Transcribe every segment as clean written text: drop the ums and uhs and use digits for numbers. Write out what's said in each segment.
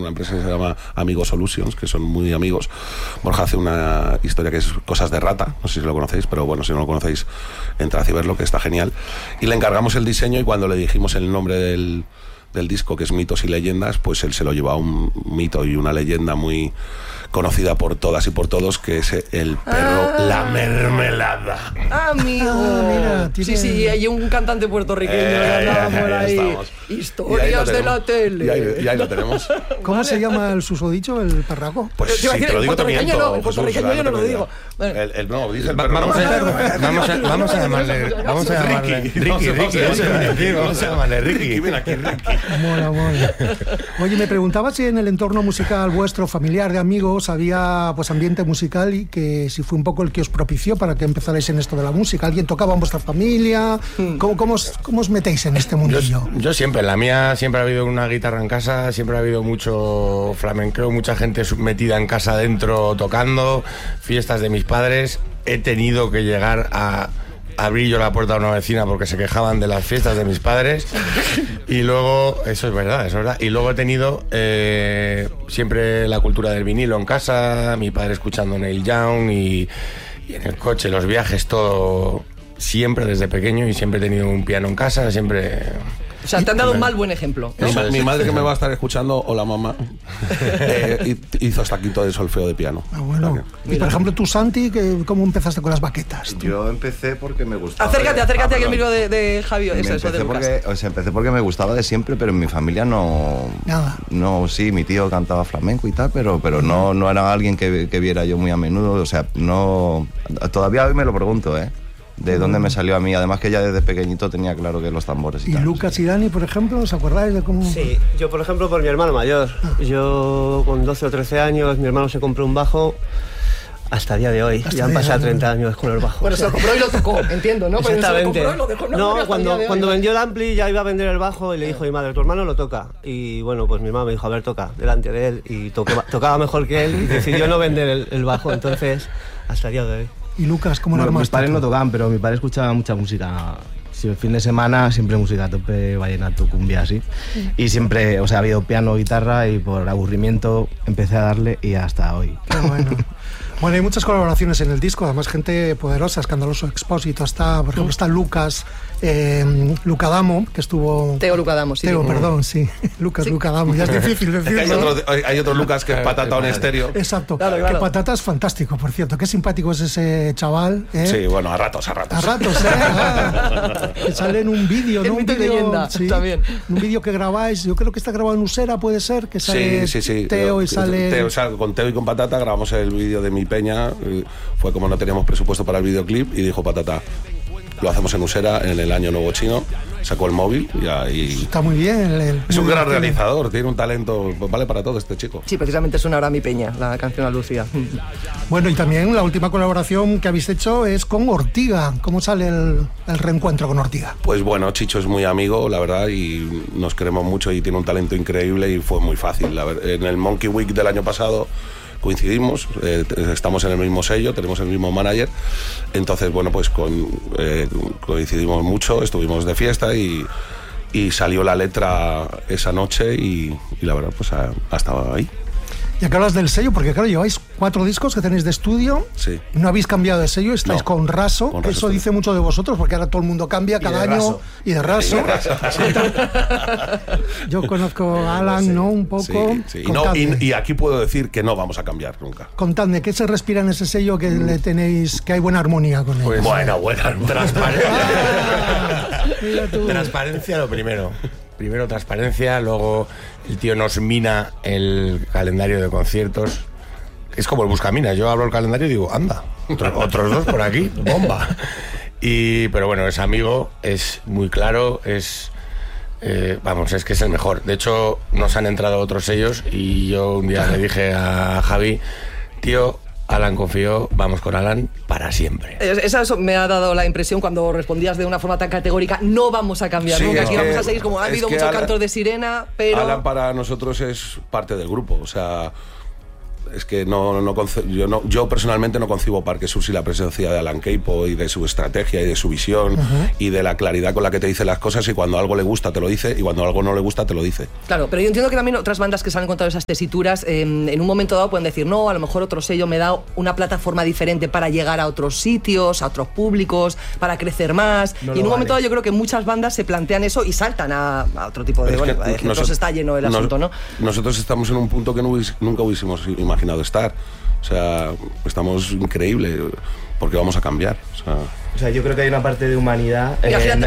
una empresa que se llama Amigo Solutions, que son muy amigos. Borja hace una historia que es Cosas de Rata, no sé si lo conocéis, pero bueno, si no lo conocéis, entrad y verlo, que está genial. Y le encargamos el diseño, y cuando le dijimos el nombre del disco, que es Mitos y Leyendas, pues él se lo llevó a un mito y una leyenda muy conocida por todas y por todos, que es el perro La Mermelada. Amigo. Mira, tiene... Sí, hay un cantante puertorriqueño que andaba por ahí. Estamos. Historias de la tele. Y ahí lo tenemos. ¿Cómo se llama el susodicho, el perraco? Pues si te lo digo te miento. No, el puertorriqueño yo no lo digo. No, dice el perro. Vamos a llamarle Ricky. Ven aquí, Ricky. Mola. Oye, me preguntaba si en el entorno musical vuestro, familiar, de amigos, había pues ambiente musical, y que si fue un poco el que os propició para que empezarais en esto de la música. ¿Alguien tocaba en vuestra familia? ¿Cómo os metéis en este mundillo? Yo siempre, en la mía siempre ha habido una guitarra en casa, siempre ha habido mucho flamenco, mucha gente metida en casa dentro tocando, fiestas de mis padres. He tenido que llegar a abrir yo la puerta a una vecina porque se quejaban de las fiestas de mis padres. Y luego, eso es verdad. Y luego he tenido siempre la cultura del vinilo en casa, mi padre escuchando Neil Young, y en el coche, los viajes, todo, siempre desde pequeño, y siempre he tenido un piano en casa, siempre... O sea, te han dado un buen ejemplo, ¿no? Mi madre, que me va a estar escuchando, o la mamá, hizo hasta quinto de solfeo de piano. Bueno. Y por ejemplo, tú, Santi, ¿cómo empezaste con las baquetas? Yo empecé porque me gustaba. Acércate aquí al micro de Javi. Empecé porque me gustaba de siempre, pero en mi familia no... Nada. No, sí, mi tío cantaba flamenco y tal, pero no era alguien que viera yo muy a menudo. O sea, no... Todavía hoy me lo pregunto, de dónde me salió a mí. Además que ya desde pequeñito tenía claro que los tambores y tal. ¿Y Lucas y Dani, por ejemplo, os acordáis de cómo...? Sí, yo por ejemplo por mi hermano mayor. Yo con 12 o 13 años, mi hermano se compró un bajo. Hasta el día de hoy, ya han pasado 30 años con el bajo. Bueno, se lo compró y lo tocó, entiendo, ¿no? Exactamente. Se lo compró y lo dejó, cuando vendió el ampli ya iba a vender el bajo, y le dijo a mi madre, tu hermano lo toca. Y bueno, pues mi mamá me dijo, a ver, toca delante de él, y tocaba mejor que él, y decidió no vender el bajo. Entonces, hasta el día de hoy. ¿Y Lucas, cómo lo armaste? Mis padres no tocaban, pero mi padre escuchaba mucha música. Si el fin de semana, siempre música a tope, vallenato, cumbia, así. Y siempre, ha habido piano, guitarra, y por aburrimiento empecé a darle, y hasta hoy. Qué bueno. Bueno, hay muchas colaboraciones en el disco, además gente poderosa, Escandaloso Expósito, por ejemplo, está Lucas, Luca Damo, que estuvo... Teo Luca Damo, sí. Teo, perdón, sí. Lucas, Luca Damo, ya es difícil decirlo. Hay otro Lucas que es Patata on estéreo. Exacto, claro. que Patata es fantástico, por cierto. Qué simpático es ese chaval, Sí, bueno, a ratos. A ratos, que sale en un vídeo, ¿no? Un vídeo leyenda, sí, también. Un vídeo que grabáis, yo creo que está grabado en Usera, puede ser, que sale sí. Teo y sale... Con Teo y con Patata grabamos el vídeo de Mi Peña. Fue como no teníamos presupuesto para el videoclip, y dijo Patata, lo hacemos en Usera en el año nuevo chino. Sacó el móvil y ahí... Está muy bien. Es un gran realizador, tiene un talento, vale para todo este chico. Sí, precisamente suena ahora Mi Peña, la canción a Lucía. Bueno, y también la última colaboración que habéis hecho es con Ortiga. ¿Cómo sale el reencuentro con Ortiga? Pues bueno, Chicho es muy amigo, la verdad, y nos queremos mucho, y tiene un talento increíble, y fue muy fácil. En el Monkey Week del año pasado coincidimos, estamos en el mismo sello, tenemos el mismo manager, entonces bueno, pues coincidimos mucho, estuvimos de fiesta, y salió la letra esa noche, y la verdad pues ha estado ahí. Ya que hablas del sello, porque claro, lleváis 4 discos que tenéis de estudio, sí. No habéis cambiado de sello, estáis con Raso, que eso dice mucho de vosotros, porque ahora todo el mundo cambia cada año, Raso. y de Raso. Yo conozco a Alan, ¿no? Un poco. Sí. Y aquí puedo decir que no vamos a cambiar nunca. Contadme, ¿qué se respira en ese sello que le tenéis, que hay buena armonía con él? Pues, buena Transparencia lo primero. Primero transparencia, luego el tío nos mina el calendario de conciertos. Es como el buscaminas, yo abro el calendario y digo, anda, otros 2 por aquí, bomba. Pero bueno, es amigo, es muy claro, es que es el mejor. De hecho, nos han entrado otros sellos, y yo un día le dije a Javi, tío, Alan confió, vamos con Alan para siempre. Eso me ha dado la impresión cuando respondías de una forma tan categórica, no vamos a cambiar nunca, aquí vamos a seguir, como ha habido muchos cantos de sirena, pero... Alan para nosotros es parte del grupo, o sea, es que yo personalmente no concibo Parque Sur sin la presencia de Alan Keipo y de su estrategia y de su visión y de la claridad con la que te dice las cosas, y cuando algo le gusta te lo dice y cuando algo no le gusta te lo dice. Claro, pero yo entiendo que también otras bandas que se han encontrado esas tesituras en un momento dado pueden decir, no, a lo mejor otro sello me da una plataforma diferente para llegar a otros sitios, a otros públicos, para crecer más, y en un momento dado yo creo que muchas bandas se plantean eso y saltan a otro tipo de... Bueno, nosotros está lleno el asunto, ¿no? Nosotros estamos en un punto que nunca hubiésemos imaginado estar. O sea, estamos increíble porque vamos a cambiar. O sea, yo creo que hay una parte de humanidad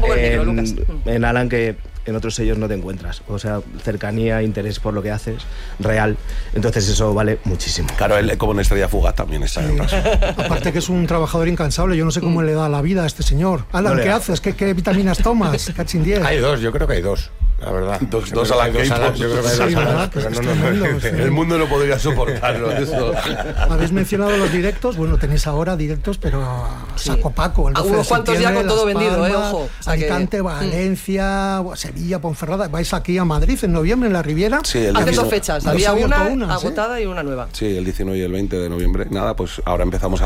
en Alan que en otros sellos no te encuentras. O sea, cercanía, interés por lo que haces, real. Entonces eso vale muchísimo. Claro, él como una estrella fugaz también está en razón. Aparte que es un trabajador incansable, yo no sé cómo le da la vida a este señor. Alan, ¿qué haces? ¿Qué vitaminas tomas? Cachín 10. Hay dos, yo creo que hay dos. La verdad. Dos Alan Keipo. Yo creo que hay dos Alan, pero el mundo no podría soportarlo. Eso. Habéis mencionado los directos. Bueno, tenéis ahora directos, pero saco paco. Unos cuantos ya con todo vendido, ojo. Alicante, Valencia, Sevilla, Ponferrada. Vais aquí a Madrid en noviembre, en la Riviera. Sí, hace 2 fechas. Había una agotada y una nueva. Sí, el 19 y el 20 de noviembre. Nada, pues ahora empezamos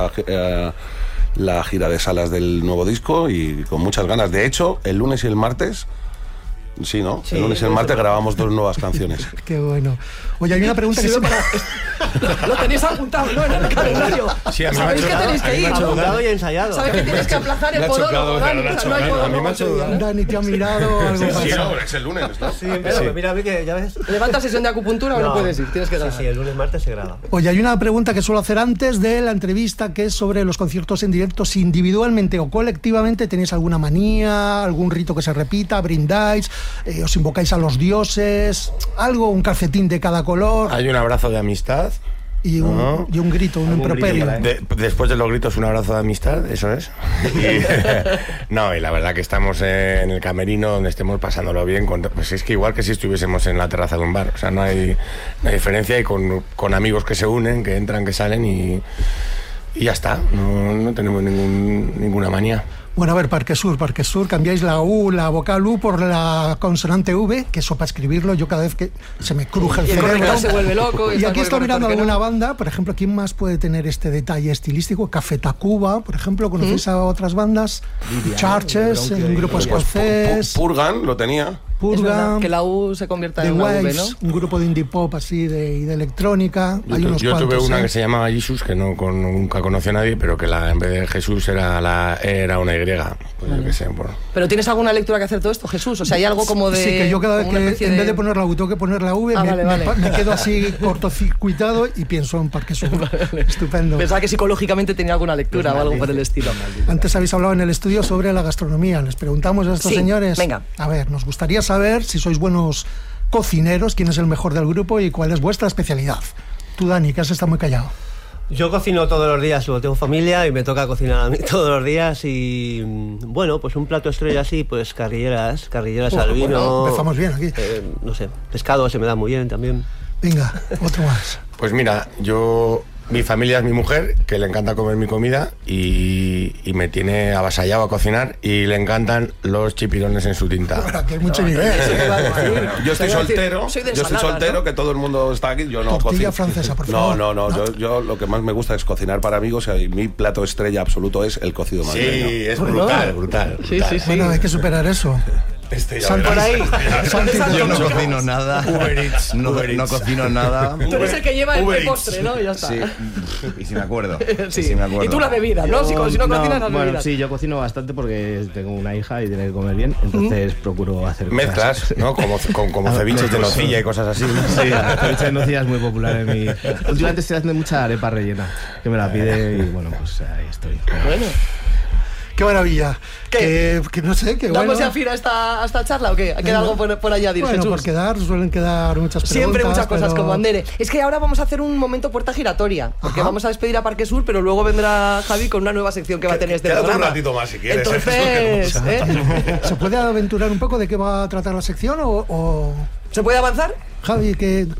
la gira de salas del nuevo disco y con muchas ganas. De hecho, el lunes y el martes... Sí, ¿no? Sí, el lunes y el martes grabamos 2 nuevas canciones. Qué bueno. Oye, hay una pregunta que siempre... Lo tenéis apuntado, ¿no? En el calendario. Sí, a mí ¿Sabéis que tenéis que ir? Apuntado y ensayado. ¿Sabéis que tienes que aplazar el podólogo? A mí me ha hecho Dani te ha mirado algo Sí, no, es el lunes, ¿no? Sí, pero mira, que ya ves... ¿Levanta sesión de acupuntura o no puedes ir? Tienes que grabar. Sí, el lunes martes se graba. Oye, hay una pregunta que suelo hacer antes de la entrevista, que es sobre los conciertos en directo. Si individualmente o colectivamente tenéis alguna manía, algún rito que se repita, brindáis, os invocáis a los dioses, algo, un calcetín de cada color. Hay un abrazo de amistad. Y un grito, un improperio. Después de los gritos, un abrazo de amistad, eso es. Y la verdad que estamos en el camerino donde estemos pasándolo bien. Pues es que igual que si estuviésemos en la terraza de un bar. O sea, no hay diferencia, y con amigos que se unen, que entran, que salen y ya está. No tenemos ninguna manía. Bueno, a ver, Parque Sur, cambiáis la U, la vocal U por la consonante V, que eso para escribirlo, yo cada vez que se me cruje el cerebro. Se vuelve loco. Y aquí estoy mirando alguna banda, por ejemplo, ¿quién más puede tener este detalle estilístico? Café Tacuba, por ejemplo, ¿conocéis a otras bandas? Churches, un grupo escocés. Purgan lo tenía. Purgan, que la U se convierta en una V, ¿no? Un grupo de indie pop así de electrónica. Yo tuve una que se llamaba Jesus, que nunca conocí a nadie, pero que en vez de Jesús era una Y. Pues yo qué sé, ¿Pero tienes alguna lectura que hacer todo esto, Jesús? O sea, hay algo como de... Sí, que yo cada vez que en vez de poner la U tengo que poner la V, me quedo así cortocircuitado y pienso en Parque Sur. Estupendo. Pensaba que psicológicamente tenía alguna lectura o algo por el estilo. Antes habéis hablado en el estudio sobre la gastronomía. Les preguntamos a estos señores. Venga. A ver, nos gustaría saber si sois buenos cocineros, quién es el mejor del grupo y cuál es vuestra especialidad. Tú, Dani, que has estado muy callado. Yo cocino todos los días, luego tengo familia y me toca cocinar a mí todos los días y bueno, pues un plato estrella así, pues carrilleras al vino. Bueno, empezamos bien aquí. No sé, pescado se me da muy bien también. Venga, otro más. Pues mira, mi familia es mi mujer, que le encanta comer mi comida y me tiene avasallado a cocinar, y le encantan los chipirones en su tinta. Bueno, que hay mucho nivel. Yo estoy soltero, que todo el mundo está aquí. Yo no tortilla cocino. Francesa, por favor. No. Yo lo que más me gusta es cocinar para amigos, y mi plato estrella absoluto es el cocido madrileño. Sí, es brutal. Sí. Bueno, hay que superar eso. Sal por ahí. Yo no cocino nada. No cocino nada. Tú eres el que lleva el postre, ¿no? Y ya está. Sí. Y si me acuerdo. Sí. Si me acuerdo. Y tú la bebida, ¿no? Si no cocinas, las bueno, bebidas. sí, yo cocino bastante porque tengo una hija y tiene que comer bien. Entonces procuro hacer cosas. Mezclas, ¿no? Como ceviches de nocilla y cosas así. Sí, la ceviche de nocilla es muy popular en mi... Últimamente estoy haciendo mucha arepa rellena, que me la pide y bueno, pues ahí estoy. Bueno. ¡Qué maravilla! Que no sé, que bueno. ¿Damos ya fin a esta charla o qué? ¿Queda algo por añadir, Bueno, Jesús? suelen quedar muchas preguntas. Siempre muchas cosas como Andere. Es que ahora vamos a hacer un momento puerta giratoria, porque vamos a despedir a Parque Sur, pero luego vendrá Javi con una nueva sección que va a tener este programa. un ratito más si quieres. Entonces, ¿se puede aventurar un poco de qué va a tratar la sección o... ¿Se puede avanzar? Javi,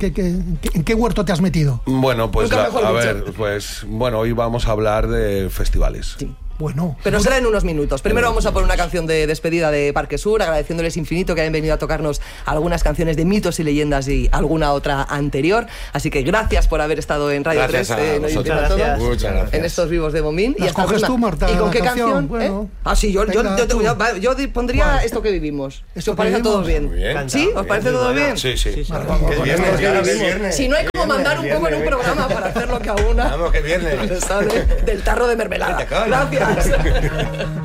¿en qué huerto te has metido? Bueno, pues hoy vamos a hablar de festivales. Sí. Bueno. Pero será en unos minutos. Primero vamos a poner una canción de despedida de Parque Sur, agradeciéndoles infinito que hayan venido a tocarnos algunas canciones de mitos y leyendas y alguna otra anterior. Así que gracias por haber estado en Radio 3. Muchas gracias. En estos vivos de Momín. Las coges tú, Marta. ¿Y con qué canción? Bueno, Sí, yo pondría ¿Cuál? Esto que vivimos. ¿Esto ¿Os parece que todos bien? Bien. ¿Sí? ¿Os parece todo bien? Sí. Viernes. Si no hay como mandar un poco en un programa para hacerlo que a una Vamos, que viernes. le sale del tarro de mermelada. Gracias.